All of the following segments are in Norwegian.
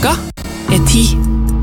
Klokka er 10.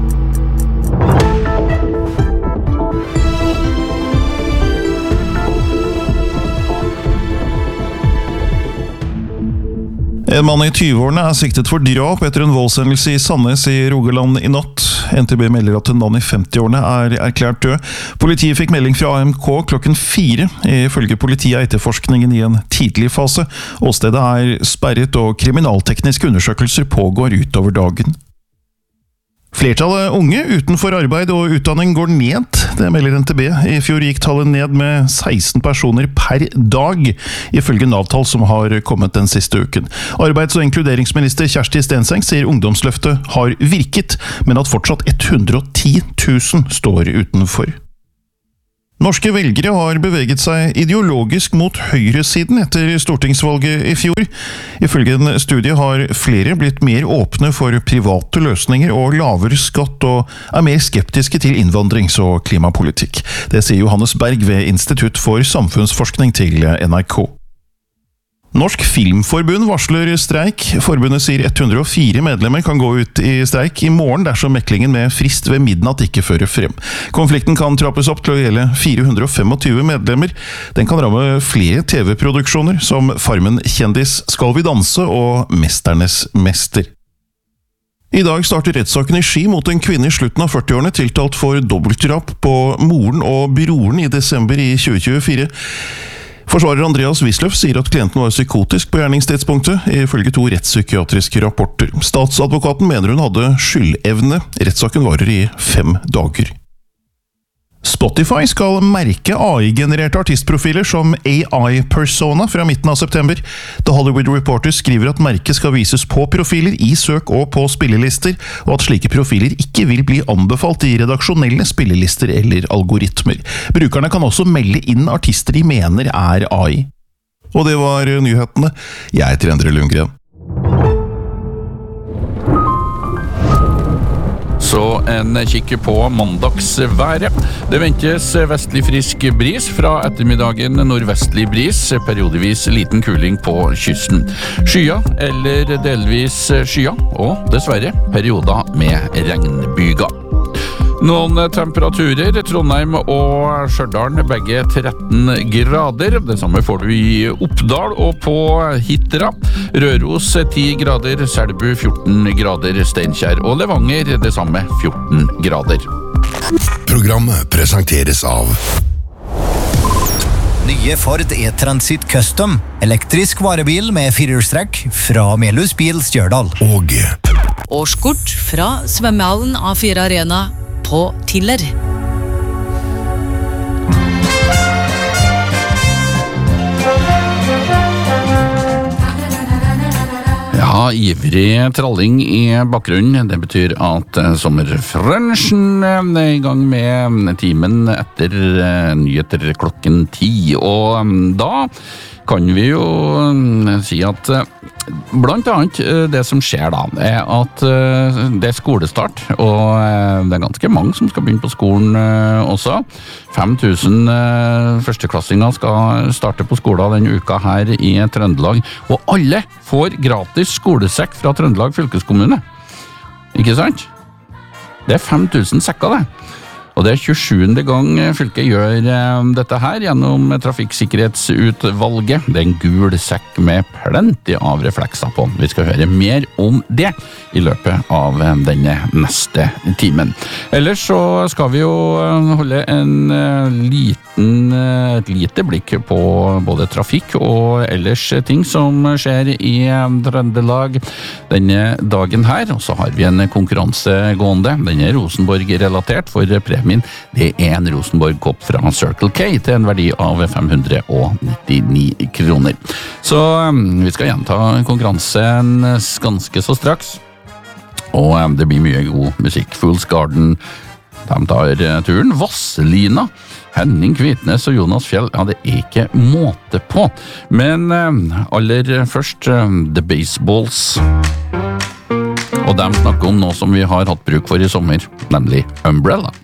En mann i 20-årene er siktet for drap etter en voldshendelse i Sandnes i Rogaland i natt. NTB melder at en mann i 50-årene er erklært død. Politiet fikk melding fra AMK klokken 4. Ifølge politiet er etterforskningen i en tidlig fase. Åstedet er sperret og kriminaltekniske undersøkelser pågår utover dagen. Flertallet unge utenfor arbeid og utdanning går ned, det melder NTB. I fjor gikk tallet ned med 16 personer per dag, ifølge Nav-tall som har kommet den siste uken. Arbeids- og inkluderingsminister Kjersti Stenseng sier ungdomsløftet har virket, men at fortsatt 110 000 står utenfor. Norske velgere har beveget seg ideologisk mot høyresiden etter stortingsvalget i fjor. Ifølge en studie har flere blitt mer åpne for private løsninger og lavere skatt, og er mer skeptiske til innvandrings- og klimapolitikk. Det sier Johannes Berg ved Institutt for samfunnsforskning til NRK. Norsk Filmforbund varsler streik. Forbundet sier 104 medlemmer kan gå ut i streik i morgen dersom meklingen med frist ved midnatt ikke fører frem. Konflikten kan trappes opp til å gjelde 425 medlemmer. Den kan ramme flere TV-produksjoner som Farmen kjendis, Skal vi danse og Mesternes mester. I dag starter rettssaken i Ski mot en kvinne i slutten av 40-årene tiltalt for dobbeltdrap på moren og broren i desember i 2024. Forsvarer Andreas Wisløff sier at klienten var psykotisk på gjerningstidspunktet, ifølge 2 rettspsykiatriske rapporter. Statsadvokaten mener hun hadde skyldevne. Rettssaken varer i 5 dager. Spotify skal merke AI-genererte artistprofiler som AI-persona fra midten av september. The Hollywood Reporter skriver at merket skal vises på profiler i søk og på spillelister, og at slike profiler ikke vil bli anbefalt i redaksjonelle spillelister eller algoritmer. Brukerne kan også melde inn artister de mener er AI. Og det var nyhetene. Jeg heter Endre Lundgren. Så en kikker på mandagsværet. Det ventes vestlig frisk bris, fra ettermiddagen nordvestlig bris, periodevis liten kuling på kysten. Skya eller delvis skya, og dessverre perioder med regnbyger. Noen temperaturer, Trondheim og Stjørdal begge 13 grader. Det samme får du i Oppdal og på Hitra. Røros 10 grader, Selbu 14 grader, Steinkjer og Levanger det samme 14 grader. Programmet presenteres av Nye Ford E-Transit Custom, elektrisk varebil med 4-hjulstrekk fra Melhus Bil Stjørdal. Og Årskort fra svømmehallen A4 Arena på Tiller. Ja, ivrig tralling i bakgrunnen. Det betyr at sommerfrunchen er i gang med timen etter nyheter klokken 10. Og da kan vi jo si at blant annet det som skjer da, er at det er skolestart, og det er ganske mange som skal begynne på skolen også. 5000 førsteklassinger skal starte på skolen denne uka her i Trøndelag, og alle får gratis skolesekk fra Trøndelag fylkeskommune. Ikke sant? Det er 5000 sekker det. Og det er 27. gang fylket gjør dette her gjennom trafikksikkerhetsutvalget. Det er en gul sekk med plenty av reflekser på. Vi skal høre mer om det i løpet av denne neste timen. Ellers så skal vi jo holde et lite blikk på både trafikk og ellers ting som skjer i Trøndelag denne dagen her. Og så har vi en konkurranse gående. Den er Rosenborg-relatert for premien. Det er en Rosenborg-kopp fra Circle K til en verdi av 599 kroner. Så vi skal gjenta konkurransen ganske så straks. Og det blir mye god musikk. Fool's Garden, de tar turen. Vasselina, Henning Kvitnes og Jonas Fjell, ja, det er ikke måte på. Men aller først The Baseballs. Og de snakker om noe som vi har hatt bruk for i sommer, nemlig Umbrella.